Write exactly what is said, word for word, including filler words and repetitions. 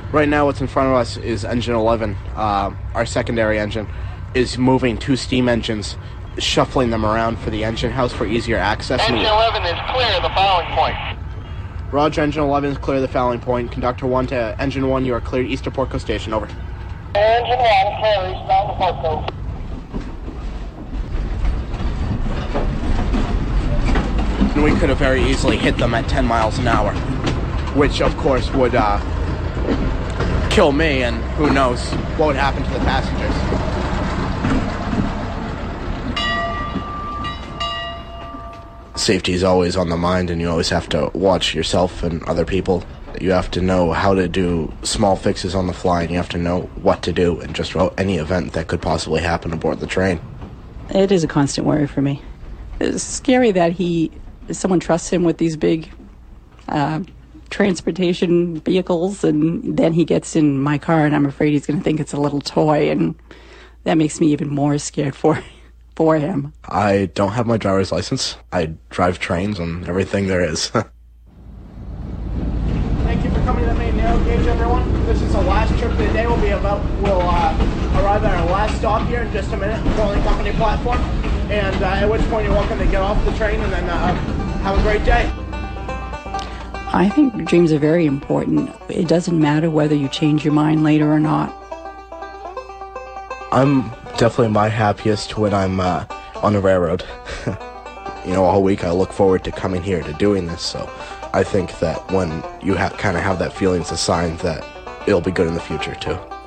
Right now what's in front of us is engine eleven. Uh, our secondary engine is moving two steam engines, shuffling them around for the engine house for easier access. Engine eleven is clear of the fouling point. Roger, engine eleven is clear of the fouling point. Conductor one to engine one, you are cleared east of Portco Station, over. Engine one, clear east bound to Portco. And we could have very easily hit them at ten miles an hour, which of course would uh, kill me, and who knows what would happen to the passengers. Safety is always on the mind, and you always have to watch yourself and other people. You have to know how to do small fixes on the fly, and you have to know what to do in just about any event that could possibly happen aboard the train. It is a constant worry for me. It's scary that he, someone trusts him with these big uh, transportation vehicles, and then he gets in my car, and I'm afraid he's going to think it's a little toy, and that makes me even more scared for for him. I don't have my driver's license. I drive trains and everything there is. Thank you for coming to the main narrow gauge, everyone. This is the last trip of the day. We'll be about, we'll uh, arrive at our last stop here in just a minute, Rolling Company platform, and uh, at which point you're welcome to get off the train and then uh, have a great day. I think dreams are very important. It doesn't matter whether you change your mind later or not. I'm definitely my happiest when I'm uh, on the railroad. You know, all week I look forward to coming here to doing this, so I think that when you ha- kind of have that feeling, it's a sign that it'll be good in the future too.